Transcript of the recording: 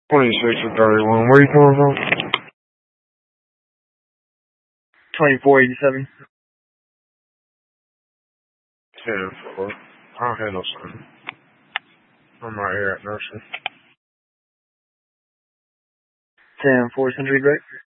26 or 31. Where are you coming from? 2487. 10-4. I'll handle something. I'm right here at nursery. 10-4 Century Break.